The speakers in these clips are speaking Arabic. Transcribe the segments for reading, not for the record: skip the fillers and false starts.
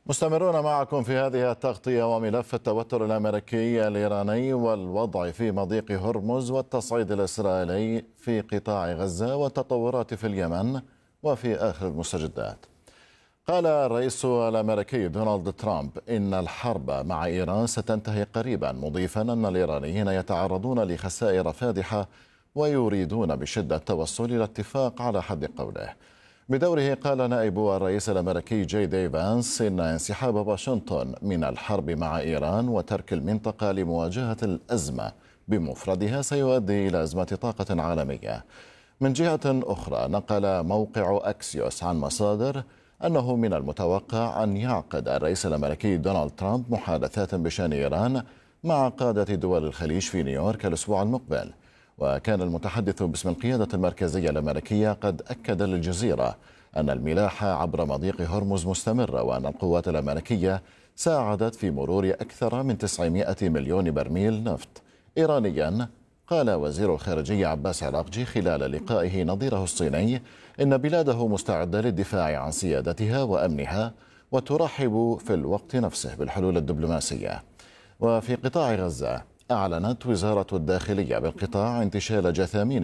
مستمرون معكم في هذه التغطية وملف التوتر الأمريكي الإيراني والوضع في مضيق هرمز والتصعيد الإسرائيلي في قطاع غزة والتطورات في اليمن وفي آخر المستجدات. قال الرئيس الأمريكي دونالد ترامب إن الحرب مع إيران ستنتهي قريبا، مضيفا أن الإيرانيين يتعرضون لخسائر فادحة ويريدون بشدة التوصل إلى اتفاق على حد قوله. بدوره قال نائب الرئيس الأمريكي جي دي فانس إن انسحاب واشنطن من الحرب مع إيران وترك المنطقة لمواجهة الأزمة بمفردها سيؤدي إلى أزمة طاقة عالمية. من جهة أخرى، نقل موقع أكسيوس عن مصادر أنه من المتوقع أن يعقد الرئيس الأمريكي دونالد ترامب محادثات بشأن إيران مع قادة دول الخليج في نيويورك الأسبوع المقبل. وكان المتحدث باسم القيادة المركزية الأمريكية قد أكد للجزيرة أن الملاحة عبر مضيق هرمز مستمرة، وأن القوات الأمريكية ساعدت في مرور أكثر من 900 مليون برميل نفط إيرانيا. قال وزير الخارجية عباس عراقجي خلال لقائه نظيره الصيني إن بلاده مستعدة للدفاع عن سيادتها وأمنها وترحب في الوقت نفسه بالحلول الدبلوماسية. وفي قطاع غزة، أعلنت وزارة الداخلية بالقطاع انتشال جثامين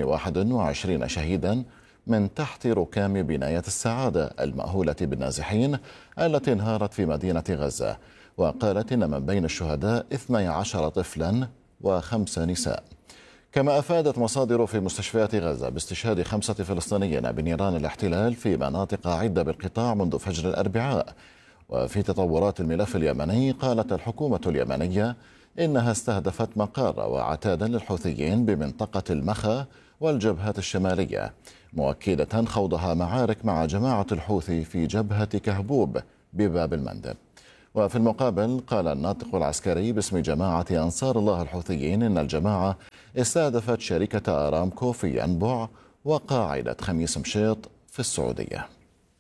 21 شهيدا من تحت ركام بناية السعادة المأهولة بالنازحين التي انهارت في مدينة غزة. وقالت إن من بين الشهداء 12 طفلا و5 نساء. كما أفادت مصادر في مستشفيات غزة باستشهاد 5 فلسطينيين بنيران الاحتلال في مناطق عدة بالقطاع منذ فجر الأربعاء. وفي تطورات الملف اليمني، قالت الحكومة اليمنية إنها استهدفت مقر وعتادا للحوثيين بمنطقة المخا والجبهات الشمالية، مؤكدة خوضها معارك مع جماعة الحوثي في جبهة كهبوب بباب المندب. وفي المقابل، قال الناطق العسكري باسم جماعة أنصار الله الحوثيين إن الجماعة استهدفت شركة أرامكو في ينبع وقاعدة خميس مشيط في السعودية.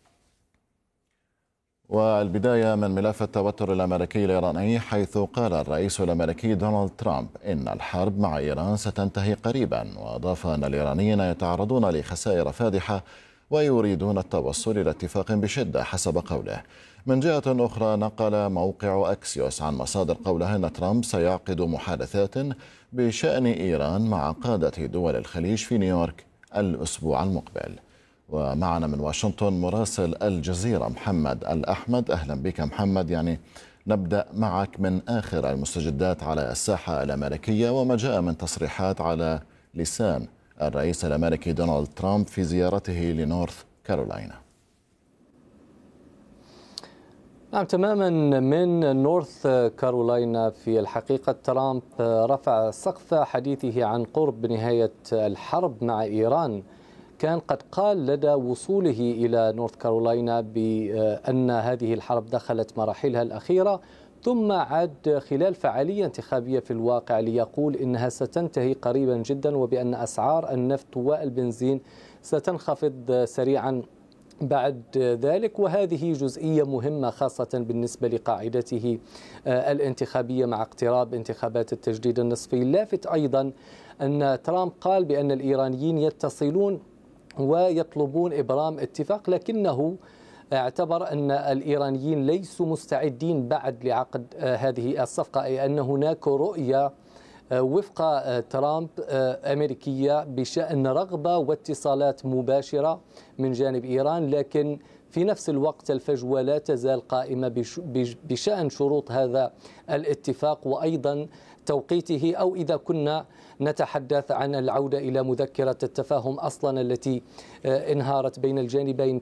والبداية من ملف التوتر الأمريكي الإيراني، حيث قال الرئيس الأمريكي دونالد ترامب إن الحرب مع إيران ستنتهي قريبا، وأضاف أن الإيرانيين يتعرضون لخسائر فادحة ويريدون التوصل إلى اتفاق بشدة حسب قوله. من جهة أخرى، نقل موقع أكسيوس عن مصادر قولها أن ترامب سيعقد محادثات بشأن إيران مع قادة دول الخليج في نيويورك الأسبوع المقبل. ومعنا من واشنطن مراسل الجزيرة محمد الأحمد. أهلا بك محمد. نبدأ معك من آخر المستجدات على الساحة الأمريكية وما جاء من تصريحات على لسان الرئيس الأمريكي دونالد ترامب في زيارته لنورث كارولاينا. نعم تماما، من نورث كارولاينا. في الحقيقة ترامب رفع سقف حديثه عن قرب نهاية الحرب مع إيران. كان قد قال لدى وصوله إلى نورث كارولاينا بأن هذه الحرب دخلت مراحلها الأخيرة، ثم عاد خلال فعالية انتخابية في الواقع ليقول إنها ستنتهي قريبا جدا، وبأن أسعار النفط والبنزين ستنخفض سريعا بعد ذلك. وهذه جزئية مهمة خاصة بالنسبة لقاعدته الانتخابية مع اقتراب انتخابات التجديد النصفي. اللافت أيضا أن ترامب قال بأن الإيرانيين يتصلون ويطلبون إبرام اتفاق، لكنه اعتبر أن الإيرانيين ليسوا مستعدين بعد لعقد هذه الصفقة، أي أن هناك رؤية وفق ترامب أمريكية بشأن رغبة واتصالات مباشرة من جانب إيران، لكن في نفس الوقت الفجوة لا تزال قائمة بشأن شروط هذا الاتفاق وأيضا توقيته، أو إذا كنا نتحدث عن العودة إلى مذكرة التفاهم أصلا التي انهارت بين الجانبين.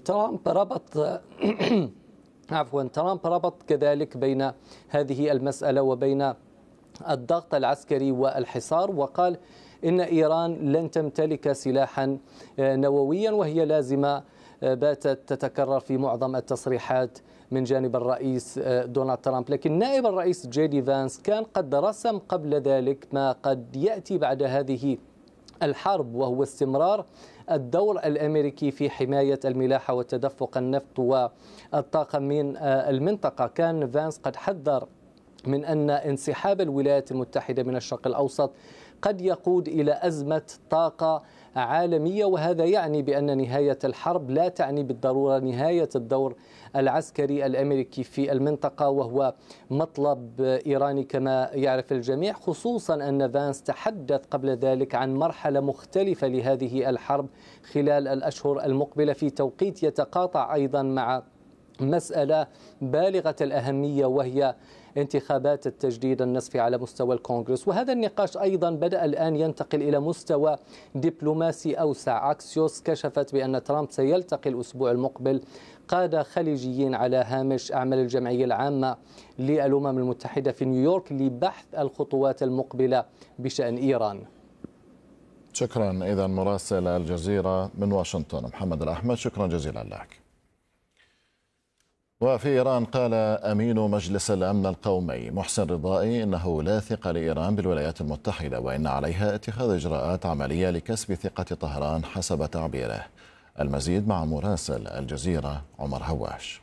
ترامب ربط كذلك بين هذه المسألة وبين الضغط العسكري والحصار، وقال إن إيران لن تمتلك سلاحا نوويا، وهي لازمة باتت تتكرر في معظم التصريحات من جانب الرئيس دونالد ترامب. لكن نائب الرئيس جي دي فانس كان قد رسم قبل ذلك ما قد يأتي بعد هذه الحرب، وهو استمرار الدور الأمريكي في حماية الملاحة وتدفق النفط والطاقة من المنطقة. كان فانس قد حذر من أن انسحاب الولايات المتحدة من الشرق الأوسط قد يقود إلى أزمة طاقة عالمية، وهذا يعني بأن نهاية الحرب لا تعني بالضرورة نهاية الدور العسكري الأمريكي في المنطقة، وهو مطلب إيراني كما يعرف الجميع، خصوصا أن فانس تحدث قبل ذلك عن مرحلة مختلفة لهذه الحرب خلال الأشهر المقبلة في توقيت يتقاطع أيضا مع مسألة بالغة الأهمية، وهي انتخابات التجديد النصفي على مستوى الكونغرس. وهذا النقاش أيضا بدأ الآن ينتقل إلى مستوى دبلوماسي أوسع. أكسيوس كشفت بأن ترامب سيلتقي الأسبوع المقبل قادة خليجيين على هامش أعمال الجمعية العامة للأمم المتحدة في نيويورك لبحث الخطوات المقبلة بشأن إيران. شكرا. إذا مراسل الجزيرة من واشنطن محمد الأحمد، شكرا جزيلا لك. وفي إيران قال أمين مجلس الأمن القومي محسن رضائي إنه لا ثقة لإيران بالولايات المتحدة، وإن عليها اتخاذ إجراءات عملية لكسب ثقة طهران حسب تعبيره. المزيد مع مراسل الجزيرة عمر هواش.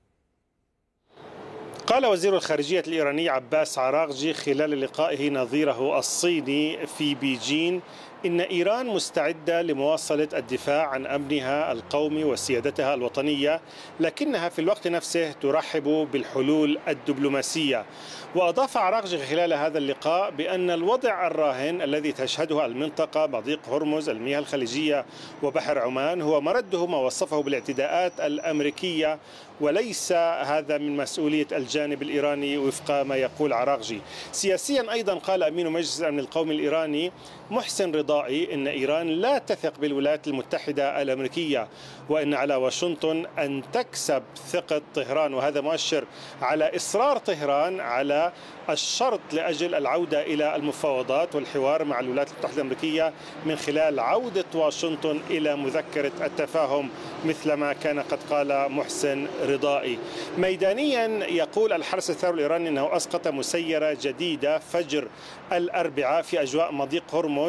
قال وزير الخارجية الإيراني عباس عراغجي خلال لقائه نظيره الصيني في بيجين إن إيران مستعدة لمواصلة الدفاع عن أمنها القومي وسيادتها الوطنية، لكنها في الوقت نفسه ترحب بالحلول الدبلوماسية. وأضاف عراغجي خلال هذا اللقاء بأن الوضع الراهن الذي تشهده المنطقة مضيق هرمز، المياه الخليجية وبحر عمان، هو مرده ما وصفه بالاعتداءات الأمريكية، وليس هذا من مسؤولية الجانب الإيراني وفق ما يقول عراغجي. سياسيا أيضا قال أمين مجلس الأمن القومي الإيراني محسن رضائي إن إيران لا تثق بالولايات المتحدة الأمريكية، وإن على واشنطن أن تكسب ثقة طهران، وهذا مؤشر على إصرار طهران على الشرط لأجل العودة إلى المفاوضات والحوار مع الولايات المتحدة الأمريكية من خلال عودة واشنطن إلى مذكرة التفاهم مثل ما كان قد قال محسن رضائي. ميدانيا يقول الحرس الثوري الإيراني أنه أسقط مسيرة جديدة فجر الأربعاء في أجواء مضيق هرمز